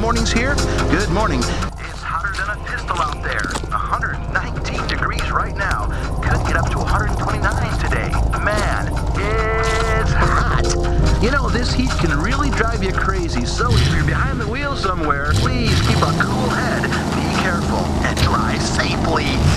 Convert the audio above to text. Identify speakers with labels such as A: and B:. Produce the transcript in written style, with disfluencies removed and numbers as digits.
A: mornings here? Good morning. It's hotter than a pistol out there. 119 degrees right now. Could get up to 129 today. Man, it's hot. You know, this heat can really drive you crazy, so if you're behind the wheel somewhere, please keep a cool head, be careful, and drive safely.